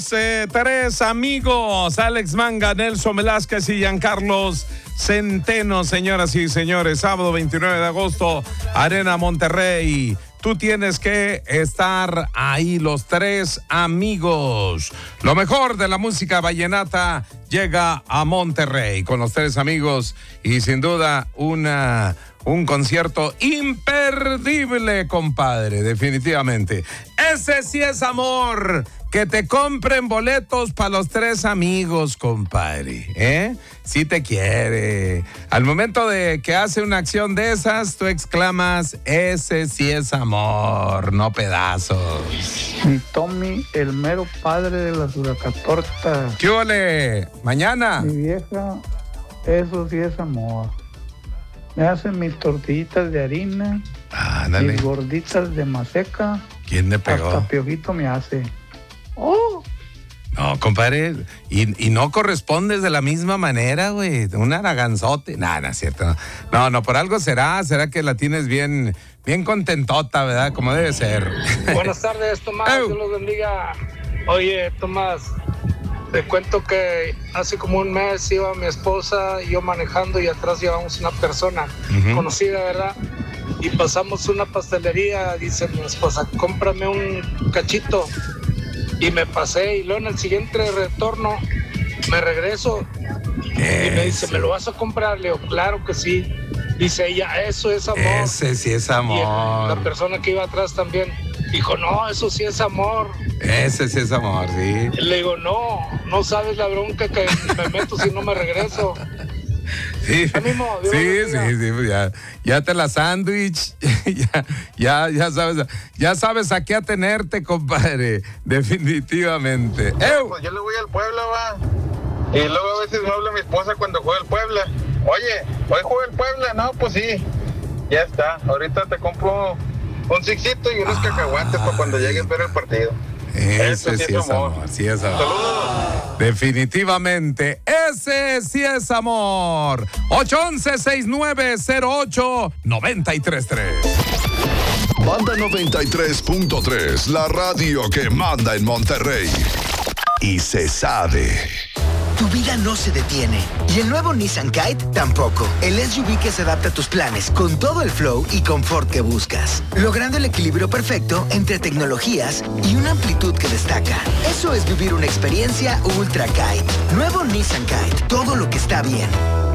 Tres amigos, Alex Manga, Nelson Velázquez y Giancarlos Centeno, señoras y señores. Sábado 29 de agosto, Arena Monterrey. Tú tienes que estar ahí, los tres amigos. Lo mejor de la música vallenata llega a Monterrey con los tres amigos y sin duda un concierto imperdible, compadre, definitivamente. Ese sí es amor. Que te compren boletos para los tres amigos, compadre, ¿eh? Sí te quiere. Al momento de que hace una acción de esas, tú exclamas, ese sí es amor, no pedazos. Mi Tommy, el mero padre de las huracatortas. ¿Qué ole? ¿Mañana? Mi vieja, eso sí es amor. Me hacen mis tortillitas de harina, Ándale. mis gorditas de maseca. ¿Quién le pegó? Hasta Piojito me hace. ¡Oh! No, compadre, y no correspondes de la misma manera, güey. Un araganzote. No es cierto. No, por algo será que la tienes bien contentota, ¿verdad? Como debe ser. Buenas tardes, Tomás. Dios los bendiga. Oye, Tomás, te cuento que hace como un mes iba mi esposa y yo manejando y atrás llevamos una persona conocida, ¿verdad? Y pasamos una pastelería, dice mi esposa, cómprame un cachito. Y me pasé y luego en el siguiente retorno me regreso y me dice, ¿me lo vas a comprar? Le digo, claro que sí. Dice ella, eso es amor. Ese sí es amor. Y la persona que iba atrás también dijo, no, eso sí es amor. Ese sí es amor, sí. Le digo, no sabes la bronca que me meto si no me regreso. Sí, Ánimo, Dios sí, pues ya te la sándwich, ya sabes a qué atenerte, compadre, definitivamente. Pues yo le voy al Puebla, va, y luego a veces me habla mi esposa cuando juega el Puebla. Oye, ¿hoy juega el Puebla? No, pues sí, ya está, ahorita te compro un sixito y unos cacahuates para cuando llegues a ver el partido. Ese sí es amor, sí es amor. Saludos. Definitivamente, ese sí es amor. 811-6908-933. Banda 93.3, la radio que manda en Monterrey. Y se sabe. Tu vida no se detiene y el nuevo Nissan Kite tampoco. El SUV que se adapta a tus planes con todo el flow y confort que buscas, logrando el equilibrio perfecto entre tecnologías y una amplitud que destaca. Eso es vivir una experiencia Ultra Kite. Nuevo Nissan Kite, todo lo que está bien.